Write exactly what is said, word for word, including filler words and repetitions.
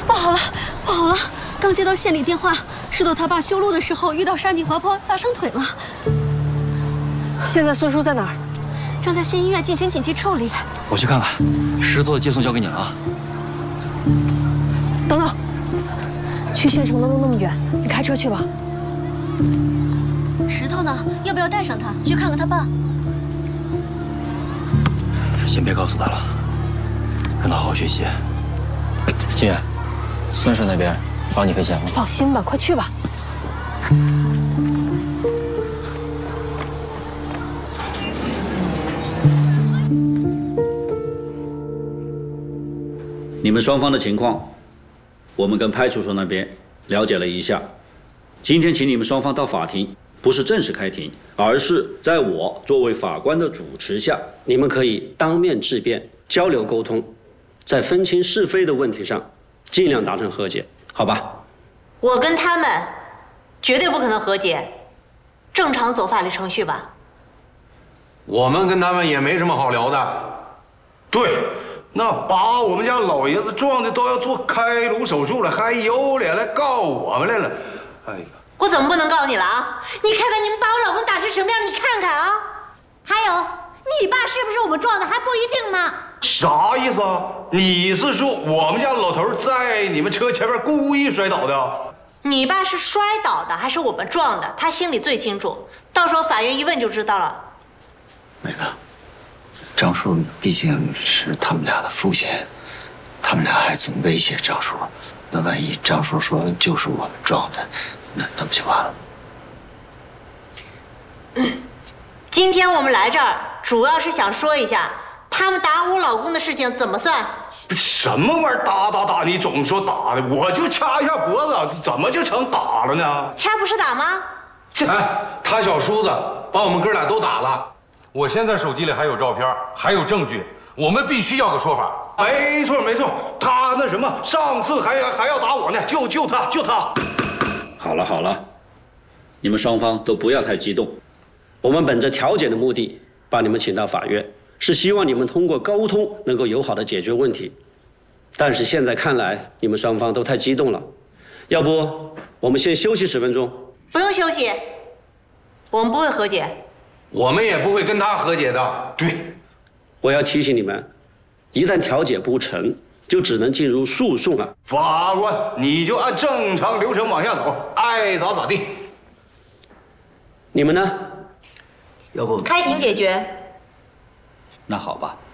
不好了，不好了！刚接到县里电话，石头他爸修路的时候遇到山体滑坡，砸伤腿了。 现在孙叔在哪儿？ 正在县医院进行紧急处理。 我去看看，石头的接送交给你了啊。 等等，去县城的路那么远，你开车去吧。 石头呢？要不要带上他去看看他爸？ 先别告诉他了，让他好好学习。金远，孙婶那边帮你分享了。 放心吧，快去吧。 你们双方的情况，我们跟派出所那边了解了一下。今天请你们双方到法庭，不是正式开庭，而是在我作为法官的主持下， 你们可以当面质辩、交流沟通，在分清是非的问题上，尽量达成和解，好吧？ 我跟他们绝对不可能和解，正常走法律程序吧。 我们跟他们也没什么好聊的。 对。那把我们家老爷子撞的都要做开颅手术了，还有脸来告我们来了？哎呀， 我怎么不能告你了啊？你看看你们把我老公打成什么样，你看看啊！还有，你爸是不是我们撞的还不一定呢。 啥意思啊？你是说我们家老头在你们车前面故意摔倒的？ 你爸是摔倒的还是我们撞的？他心里最清楚，到时候法院一问就知道了。 梅子。张叔毕竟是他们俩的父亲，他们俩还总威胁张叔，那万一张叔说就是我们撞的，那那不就完了？ 嗯，今天我们来这儿主要是想说一下，他们打我老公的事情怎么算？ 什么玩意儿打打打？你总说打的，我就掐一下脖子，怎么就成打了呢？ 掐不是打吗？ 这哎，他小叔子把我们哥俩都打了。我现在手机里还有照片，还有证据，我们必须要个说法。 没错没错，他那什么，上次还还要打我呢，就就他就他。 好了好了，你们双方都不要太激动。 我们本着调解的目的，把你们请到法院，是希望你们通过沟通能够友好的解决问题。但是现在看来，你们双方都太激动了，要不我们先休息十分钟？ 不用休息，我们不会和解。 我们也不会跟他和解的。 对， 我要提醒你们，一旦调解不成，就只能进入诉讼了。 法官，你就按正常流程往下走，爱咋咋地。 你们呢？ 要不开庭解决？ 那好吧。